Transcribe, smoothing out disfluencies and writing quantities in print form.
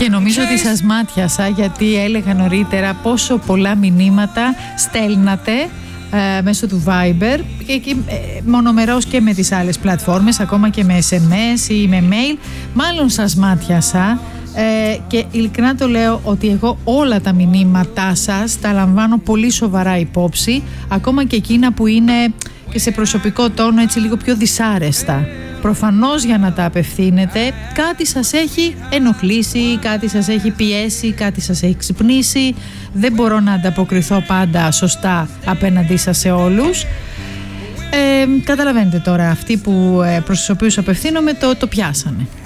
Και νομίζω ότι σας μάτιασα, γιατί έλεγα νωρίτερα πόσο πολλά μηνύματα στέλνατε μέσω του Viber και μονομερώς και με τις άλλες πλατφόρμες, ακόμα και με SMS ή με mail. Μάλλον σας μάτιασα και ειλικρινά το λέω ότι εγώ όλα τα μηνύματά σας τα λαμβάνω πολύ σοβαρά υπόψη, ακόμα και εκείνα που είναι και σε προσωπικό τόνο έτσι λίγο πιο δυσάρεστα. Προφανώς για να τα απευθύνετε κάτι σας έχει ενοχλήσει, κάτι σας έχει πιέσει, κάτι σας έχει ξυπνήσει. Δεν μπορώ να ανταποκριθώ πάντα σωστά απέναντί σας σε όλους. Καταλαβαίνετε τώρα, αυτοί που προς τους οποίους απευθύνομαι το πιάσανε.